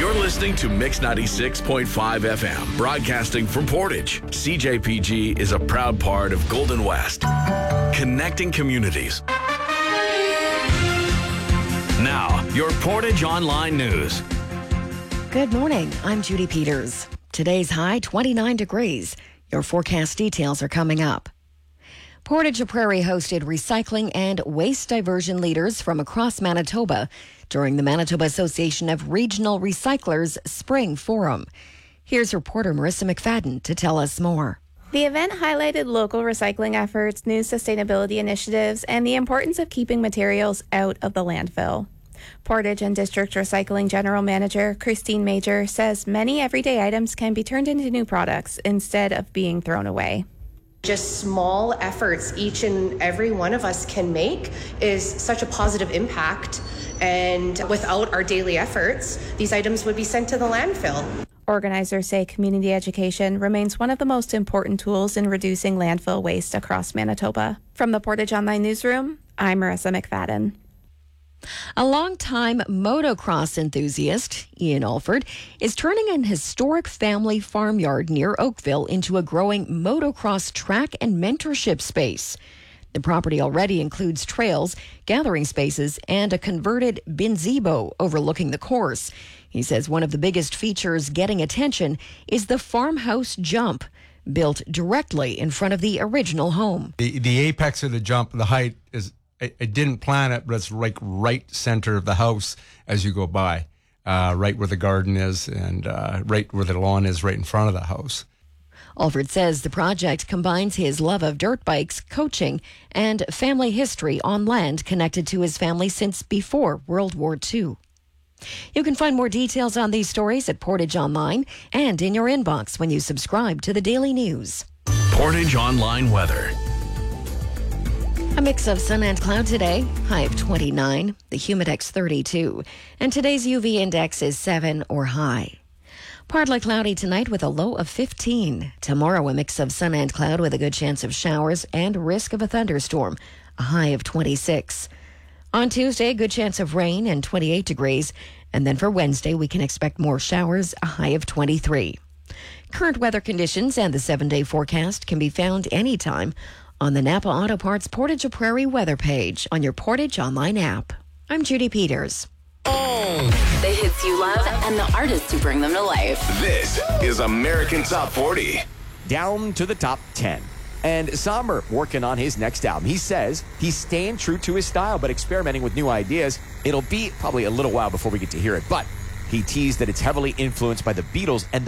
You're listening to Mix 96.5 FM, broadcasting from Portage. CJPG is a proud part of Golden West, connecting communities. Now, your Portage Online News. Good morning. I'm Judy Peters. Today's high, 29 degrees. Your forecast details are coming up. Portage Prairie hosted recycling and waste diversion leaders from across Manitoba during the Manitoba Association of Regional Recyclers Spring Forum. Here's reporter Marissa McFadden to tell us more. The event highlighted local recycling efforts, new sustainability initiatives, and the importance of keeping materials out of the landfill. Portage and District Recycling General Manager Christine Major says many everyday items can be turned into new products instead of being thrown away. Just small efforts each and every one of us can make is such a positive impact, and without our daily efforts, these items would be sent to the landfill. Organizers say community education remains one of the most important tools in reducing landfill waste across Manitoba. From the Portage Online Newsroom, I'm Marissa McFadden. A longtime motocross enthusiast, Ian Alford, is turning an historic family farmyard near Oakville into a growing motocross track and mentorship space. The property already includes trails, gathering spaces, and a converted gazebo overlooking the course. He says one of the biggest features getting attention is the farmhouse jump, built directly in front of the original home. The apex of the jump, the height is... I didn't plan it, but it's like right center of the house as you go by, right where the garden is and right where the lawn is, right in front of the house. Alfred says the project combines his love of dirt bikes, coaching, and family history on land connected to his family since before World War II. You can find more details on these stories at Portage Online and in your inbox when you subscribe to the Daily News. Portage Online Weather. A mix of sun and cloud today, high of 29, the humidex 32, and today's UV index is 7 or high. Partly cloudy tonight with a low of 15. Tomorrow, a mix of sun and cloud with a good chance of showers and risk of a thunderstorm, a high of 26. On Tuesday, a good chance of rain and 28 degrees, and then for Wednesday, we can expect more showers, a high of 23. Current weather conditions and the 7-day forecast can be found anytime on the Napa Auto Parts Portage Prairie weather page on your Portage Online app. I'm Judy Peters. The hits you love and the artists who bring them to life. This is American Top 40. Down to the top 10. And Somber working on his next album. He says he's staying true to his style, but experimenting with new ideas. It'll be probably a little while before we get to hear it, but he teased that it's heavily influenced by the Beatles and